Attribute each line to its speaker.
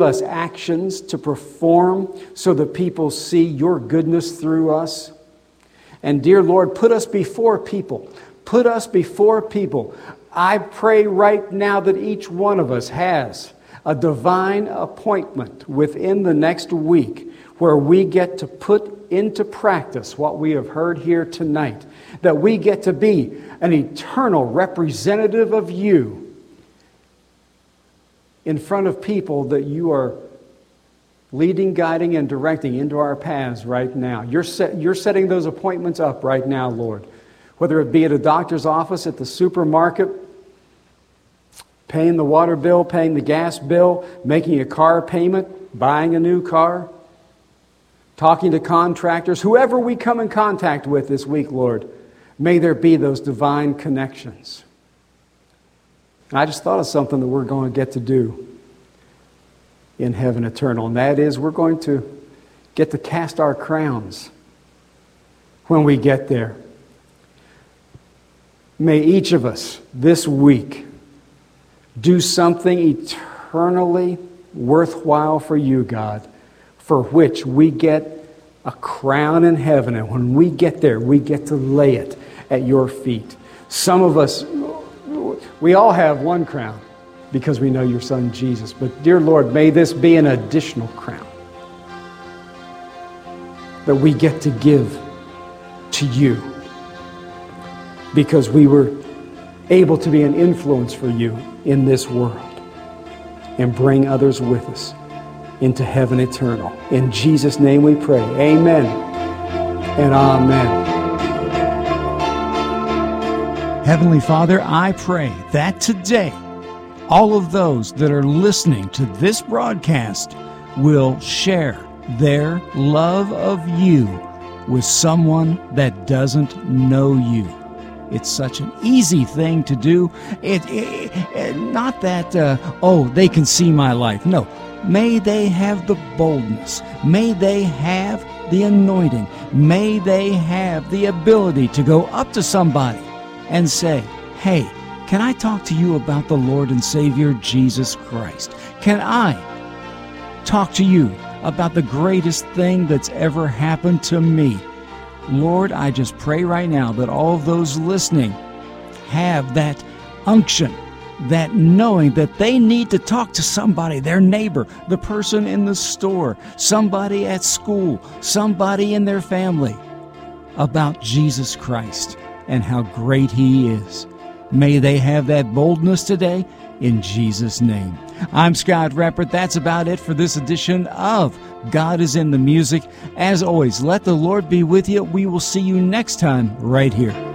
Speaker 1: us actions to perform so that people see your goodness through us. And dear Lord, put us before people. Put us before people. I pray right now that each one of us has a divine appointment within the next week where we get to put into practice what we have heard here tonight. That we get to be an eternal representative of you in front of people that you are leading, guiding, and directing into our paths right now. You're setting those appointments up right now, Lord. Whether it be at a doctor's office, at the supermarket, paying the water bill, paying the gas bill, making a car payment, buying a new car, talking to contractors, whoever we come in contact with this week, Lord, may there be those divine connections. And I just thought of something that we're going to get to do in heaven eternal, and that is we're going to get to cast our crowns when we get there. May each of us this week do something eternally worthwhile for you, God, for which we get a crown in heaven, and when we get there, we get to lay it at your feet. Some of us, we all have one crown because we know your Son Jesus. But dear Lord, may this be an additional crown that we get to give to you because we were able to be an influence for you in this world and bring others with us into heaven eternal. In Jesus' name we pray. Amen and amen.
Speaker 2: Heavenly Father, I pray that today all of those that are listening to this broadcast will share their love of you with someone that doesn't know you. It's such an easy thing to do. Not that, they can see my life. No, may they have the boldness. May they have the anointing. May they have the ability to go up to somebody and say, hey, can I talk to you about the Lord and Savior Jesus Christ? Can I talk to you about the greatest thing that's ever happened to me? Lord, I just pray right now that all of those listening have that unction, that knowing that they need to talk to somebody, their neighbor, the person in the store, somebody at school, somebody in their family, about Jesus Christ and how great He is. May they have that boldness today in Jesus' name. I'm Scott Reppert. That's about it for this edition of God is in the Music. As always, let the Lord be with you. We will see you next time right here.